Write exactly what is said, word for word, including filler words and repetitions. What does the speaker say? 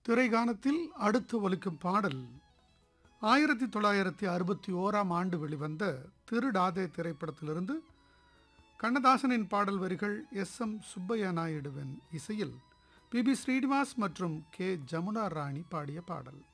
திரைகானத்தில் அடுத்து ஒலிக்கும் பாடல் ஆயிரத்தி தொள்ளாயிரத்தி அறுபத்தி ஓராம் ஆண்டு வெளிவந்த திருடாதே திரைப்படத்திலிருந்து கண்ணதாசனின் பாடல் வரிகள் எஸ் எம் சுப்பையா நாயுடுவின் இசையில் பி பி ஸ்ரீனிவாஸ் மற்றும் கே ஜமுனா ராணி பாடிய பாடல்.